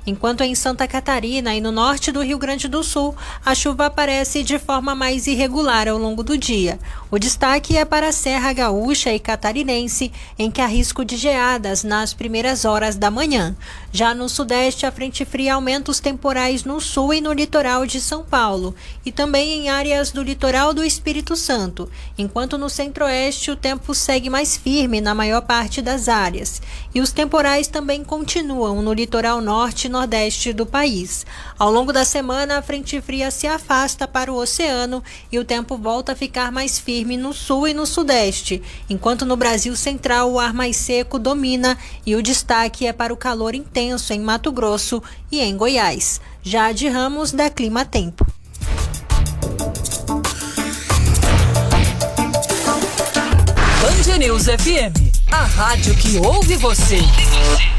enquanto em Santa Catarina e no norte do Rio Grande do Sul, a chuva aparece de forma mais irregular ao longo do dia. O destaque é para a Serra Gaúcha e Catarinense, em que há risco de geadas nas primeiras horas da manhã. Já no sudeste, a frente fria aumenta os temporais no sul e no litoral de São Paulo, e também em áreas do litoral do Espírito Santo, enquanto no centro-oeste o tempo segue mais firme na maior parte das áreas. E os temporais também continuam no litoral norte e nordeste do país. Ao longo da semana, a frente fria se afasta para o oceano e o tempo volta a ficar mais firme no sul e no sudeste, enquanto no Brasil Central o ar mais seco domina e o destaque é para o calor intenso em Mato Grosso e em Goiás. Jade Ramos, da Clima Tempo. Band News FM, a rádio que ouve você.